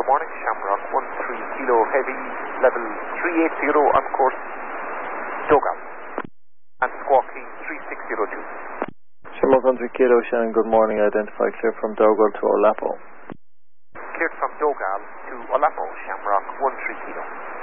good morning. Shamrock 13 Kilo Heavy, level 380 on course Dogal. And Squawking 3602. Shamrock 13 Kilo, Shannon, good morning. Identify clear from Dogal to Olapo. Cleared from Dogal to Olapo, Shamrock 13 Kilo.